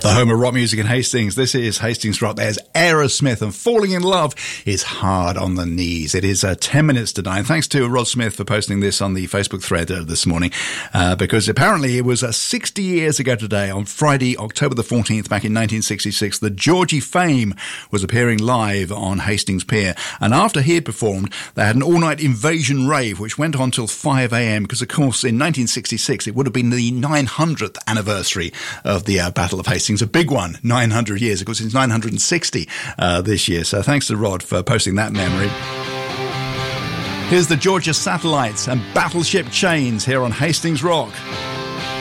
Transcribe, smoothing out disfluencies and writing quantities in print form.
The home of rock music in Hastings. This is Hastings Rock. There's Aerosmith, and falling in love is hard on the knees. It is 10 minutes to 9. Thanks to Rod Smith for posting this on the Facebook thread this morning, because apparently it was 60 years ago today, on Friday, October the 14th, back in 1966, that Georgie Fame was appearing live on Hastings Pier. And after he had performed, they had an all-night Invasion rave, which went on till 5 a.m. because, of course, in 1966, it would have been the 900th anniversary of the Battle of Hastings. A big one, 900 years. Of course, it's 960 this year. So thanks to Rod for posting that memory. Here's the Georgia Satellites and Battleship Chains here on Hastings Rock.